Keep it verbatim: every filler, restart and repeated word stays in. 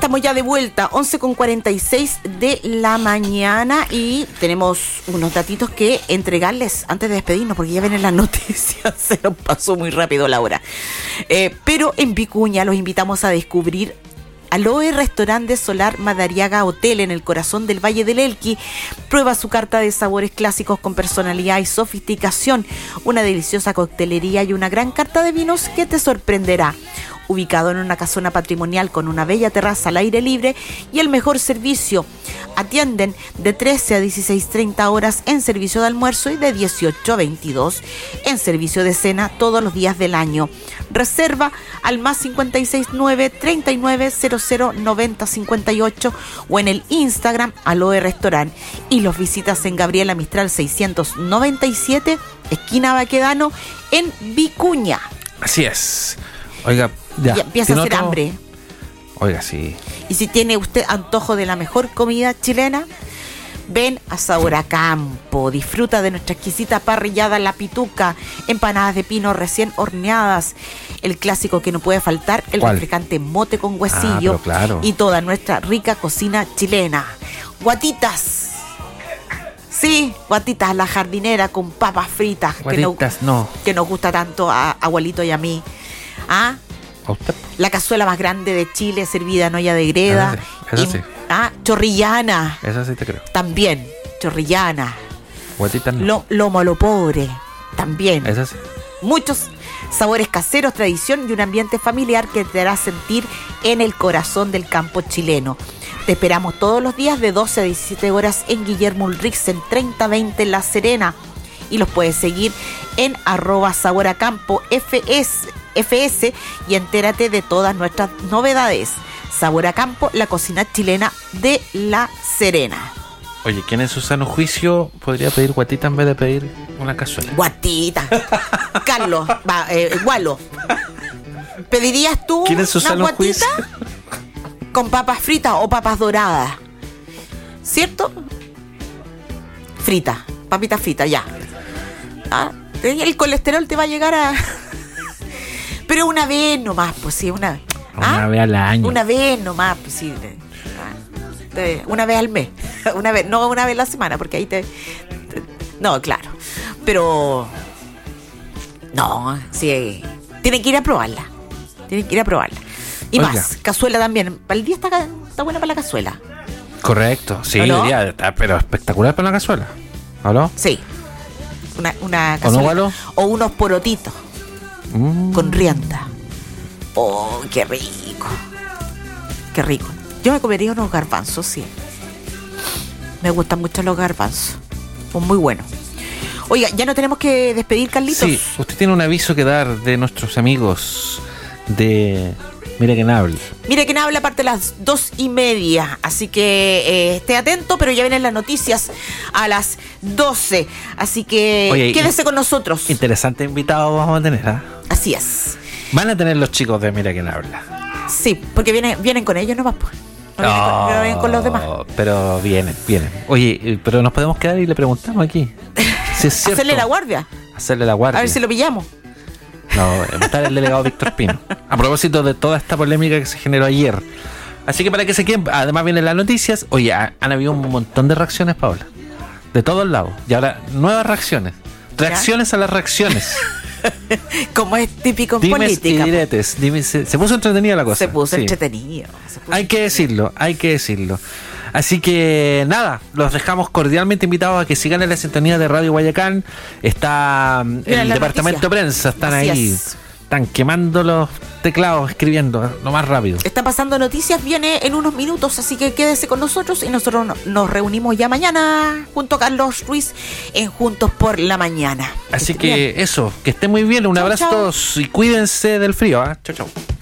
estamos ya de vuelta, once con cuarenta y seis de la mañana, y tenemos unos datitos que entregarles antes de despedirnos, porque ya vienen las noticias, se nos pasó muy rápido la hora. Eh, pero en Vicuña los invitamos a descubrir Aloe Restaurante Solar Madariaga Hotel en el corazón del Valle del Elqui. Prueba su carta de sabores clásicos con personalidad y sofisticación, una deliciosa coctelería y una gran carta de vinos que te sorprenderá. Ubicado en una casona patrimonial con una bella terraza al aire libre y el mejor servicio. Atienden de trece a dieciséis treinta horas en servicio de almuerzo y de dieciocho a veintidós en servicio de cena todos los días del año. Reserva al más cincuenta y seis nueve, treinta y nueve, cero cero, noventa, cincuenta y ocho o en el Instagram Aloe Restaurant, y los visitas en Gabriela Mistral seiscientos noventa y siete, esquina Baquedano, en Vicuña. Así es. Oiga, ya, ya empieza a hacer otro... hambre. Oiga, sí. Y si tiene usted antojo de la mejor comida chilena, ven a Sabor a Campo. Disfruta de nuestra exquisita parrillada La Pituca, empanadas de pino recién horneadas, el clásico que no puede faltar, el ¿Cuál? refrescante mote con huesillo, ah, claro. y toda nuestra rica cocina chilena. Guatitas. Sí, guatitas a la jardinera con papas fritas. Guatitas, que, no, no. que nos gusta tanto a abuelito y a mí. ¿Ah? La cazuela más grande de Chile, servida en olla de greda. Esa sí, esa y, sí. Ah, chorrillana. Esa sí te creo. También, chorrillana. Guatitas no. Lo, lomo a lo pobre. También. Esa sí. Muchos sabores caseros, tradición y un ambiente familiar que te hará sentir en el corazón del campo chileno. Te esperamos todos los días de doce a diecisiete horas en Guillermo Ulrichsen treinta veinte La Serena. Y los puedes seguir en arroba saboracampo fs, fs y entérate de todas nuestras novedades. Sabor a Campo, la cocina chilena de La Serena. Oye, ¿quién en su sano juicio podría pedir guatita en vez de pedir una cazuela? Guatita. Carlos, va, eh, Gualo. ¿Pedirías tú ¿Quién en su una sano guatita juicio? con papas fritas o papas doradas? ¿Cierto? Frita, papita frita, ya. Ah, el colesterol te va a llegar a... Pero una vez nomás, pues sí, una... Una ¿ah? vez al año. Una vez nomás, pues sí. Ah, de- una vez al mes. Una vez, no una vez a la semana, porque ahí te... te- no, claro. Pero... No, sí. Tienen que ir a probarla. Tienen que ir a probarla. Y Oiga. más, cazuela también. Para el día está, está buena para la cazuela. Correcto, sí, ¿O no? diría, está, pero espectacular para una cazuela. ¿Aló? Sí. Una, una ¿O no, cazuela. Gualo? O unos porotitos Mm. con rienda. Oh, qué rico. Qué rico. Yo me comería unos garbanzos, sí. Me gustan mucho los garbanzos. Son muy buenos. Oiga, ya no tenemos que despedir, Carlitos. Sí, usted tiene un aviso que dar de nuestros amigos de Mira Quién Habla. Mire que habla aparte de las dos y media, así que eh, esté atento, pero ya vienen las noticias a las doce, así que Oye, quédese y- con nosotros. Interesante invitado vamos a tener, ¿ah? Así es. Van a tener los chicos de Mira Quién Habla. Sí, porque vienen, vienen con ellos, no vas pues. No vienen, con, no vienen con los demás. Pero vienen, vienen. Oye, eh, pero nos podemos quedar y le preguntamos aquí. Si es cierto. Hacerle la guardia, Hacerle la guardia. a ver si lo pillamos. No, va a estar el delegado Víctor Pino. A propósito de toda esta polémica que se generó ayer. Así que para que se queden, además vienen las noticias. Oye, ha- han habido un montón de reacciones, Paola. De todos lados. Y ahora, nuevas reacciones. Reacciones a las reacciones. Como es típico en Dimes política. y pues. diretes. Dime, se, se puso entretenida la cosa. Se puso Sí. entretenido. se puso Hay que decirlo, hay que decirlo. Así que nada, los dejamos cordialmente invitados a que sigan en la sintonía de Radio Guayacán. Está mm, Mira el la departamento de noticia. prensa, están Así ahí, es. están quemando los teclados, escribiendo lo más rápido. Está pasando noticias, viene en unos minutos, así que quédese con nosotros y nosotros no- nos reunimos ya mañana junto a Carlos Ruiz en Juntos por la Mañana. Así esté bien. que eso, que estén muy bien, un Chau, abrazo chau. a todos y cuídense del frío. ¿ah? Chau, chau.